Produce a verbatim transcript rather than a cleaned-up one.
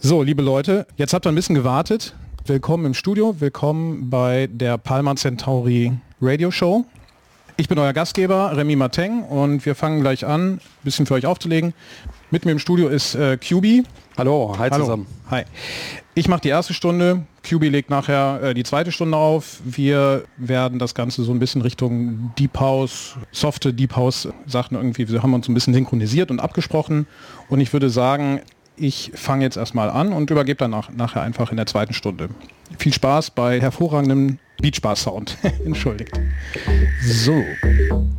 So, liebe Leute, jetzt habt ihr ein bisschen gewartet. Willkommen im Studio, willkommen bei der Palma Centauri Radio Show. Ich bin euer Gastgeber, Remy Marteng, und wir fangen gleich an, ein bisschen für euch aufzulegen. Mit mir im Studio ist äh, Q B. Hallo, hi Hallo. zusammen. Hi. Ich mache die erste Stunde, Q B legt nachher äh, die zweite Stunde auf. Wir werden das Ganze so ein bisschen Richtung Deep House, softe Deep House Sachen irgendwie, wir haben uns ein bisschen synchronisiert und abgesprochen. Und ich würde sagen, ich fange jetzt erstmal an und übergebe dann nach, nachher einfach in der zweiten Stunde. Viel Spaß bei hervorragendem Beachbar-Sound. Entschuldigt. So.